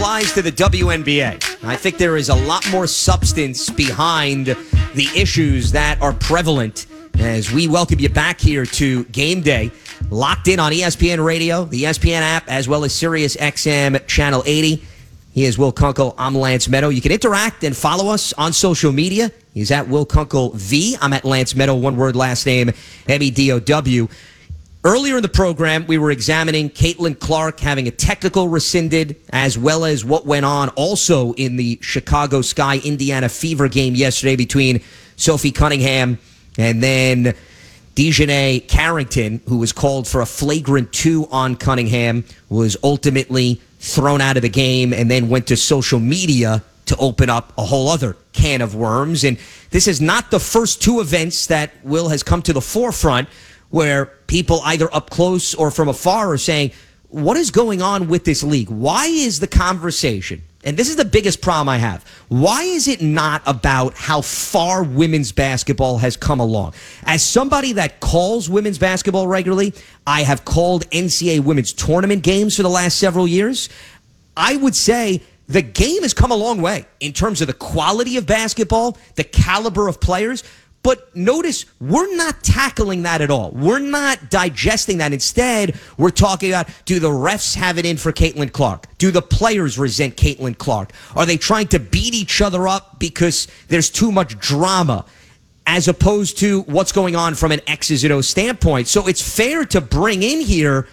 applies to the WNBA. I think there is a lot more substance behind the issues that are prevalent as we welcome you back here to Game Day, locked in on ESPN Radio, the ESPN app, as well as Sirius XM Channel 80. He is Will Kunkel. I'm Lance Meadow. You can interact and follow us on social media. He's at Will Kunkel V. I'm at Lance Meadow, one word, last name, Medow. Earlier in the program, we were examining Caitlin Clark having a technical rescinded, as well as what went on also in the Chicago Sky Indiana Fever game yesterday between Sophie Cunningham and then Dejanay Carrington, who was called for a flagrant 2 on Cunningham, was ultimately thrown out of the game and then went to social media to open up a whole other can of worms. And this is not the first 2 events that Will has come to the forefront where people either up close or from afar are saying, what is going on with this league? Why is the conversation, and this is the biggest problem I have, why is it not about how far women's basketball has come along? As somebody that calls women's basketball regularly, I have called NCAA women's tournament games for the last several years. I would say the game has come a long way in terms of the quality of basketball, the caliber of players. But notice, we're not tackling that at all. We're not digesting that. Instead, we're talking about, do the refs have it in for Caitlin Clark? Do the players resent Caitlin Clark? Are they trying to beat each other up because there's too much drama, as opposed to what's going on from an X's and O's standpoint? So it's fair to bring in here,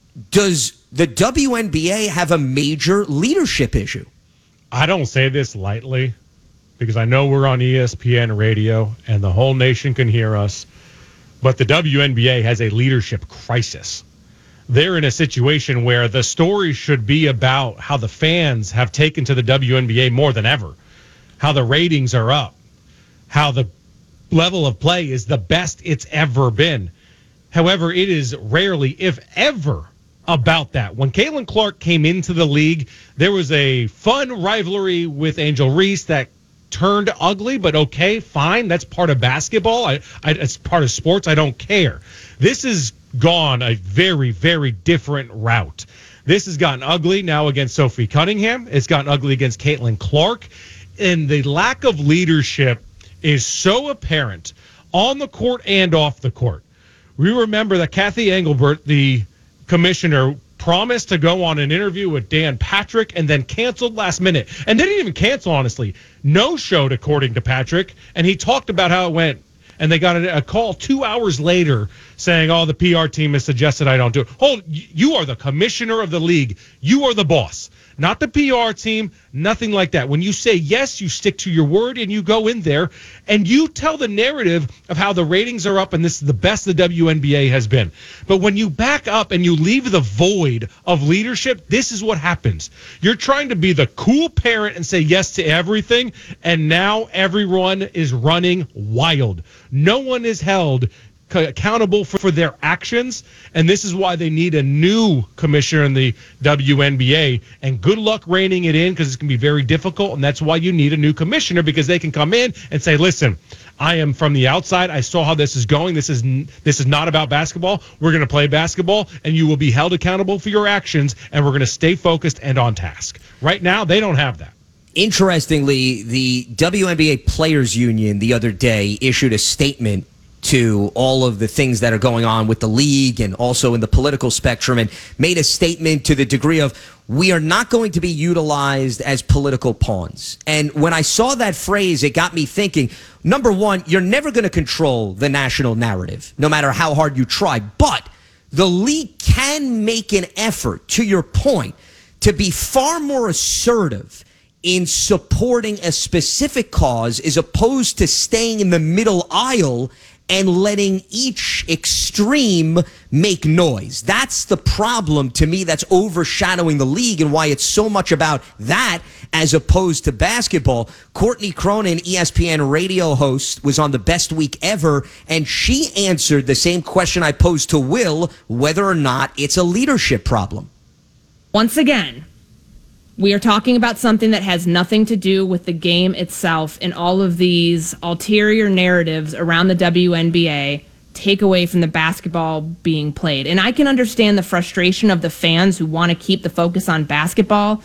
does the WNBA have a major leadership issue? I don't say this lightly, because I know we're on ESPN Radio and the whole nation can hear us, but the WNBA has a leadership crisis. They're in a situation where the story should be about how the fans have taken to the WNBA more than ever, how the ratings are up, how the level of play is the best it's ever been. However, it is rarely, if ever, about that. When Caitlin Clark came into the league, there was a fun rivalry with Angel Reese that turned ugly, but okay, fine. That's part of basketball. It's part of sports. I don't care. This has gone a very, very different route. This has gotten ugly now against Sophie Cunningham. It's gotten ugly against Caitlin Clark. And the lack of leadership is so apparent on the court and off the court. We remember that Kathy Engelbert, the commissioner, promised to go on an interview with Dan Patrick and then canceled last minute. And didn't even cancel, honestly. No-showed, according to Patrick. And he talked about how it went. And they got a call 2 hours later saying, oh, the PR team has suggested I don't do it. Hold, you are the commissioner of the league. You are the boss. Not the PR team, nothing like that. When you say yes, you stick to your word and you go in there and you tell the narrative of how the ratings are up and this is the best the WNBA has been. But when you back up and you leave the void of leadership, this is what happens. You're trying to be the cool parent and say yes to everything, and now everyone is running wild. No one is held accountable for their actions, and this is why they need a new commissioner in the WNBA, and good luck reining it in, because it's going to be very difficult, and that's why you need a new commissioner, because they can come in and say, listen, I am from the outside. I saw how this is going. This is not about basketball. We're going to play basketball, and you will be held accountable for your actions, and we're going to stay focused and on task. Right now, they don't have that. Interestingly, the WNBA Players Union the other day issued a statement to all of the things that are going on with the league and also in the political spectrum, and made a statement to the degree of, we are not going to be utilized as political pawns. And when I saw that phrase, it got me thinking, number one, you're never going to control the national narrative, no matter how hard you try. But the league can make an effort, to your point, to be far more assertive in supporting a specific cause as opposed to staying in the middle aisle and letting each extreme make noise. That's the problem to me that's overshadowing the league, and why it's so much about that as opposed to basketball. Courtney Cronin, ESPN radio host, was on the Best Week Ever, and she answered the same question I posed to Will, whether or not it's a leadership problem. Once again, we are talking about something that has nothing to do with the game itself, and all of these ulterior narratives around the WNBA take away from the basketball being played. And I can understand the frustration of the fans who want to keep the focus on basketball,